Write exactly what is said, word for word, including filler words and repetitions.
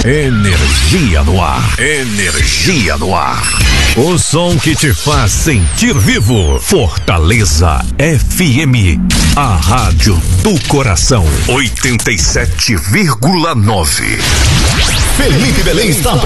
Energia no ar. Energia no ar. O som que te faz sentir vivo. Fortaleza F M. A rádio do coração. oitenta e sete vírgula nove. Felipe Belém está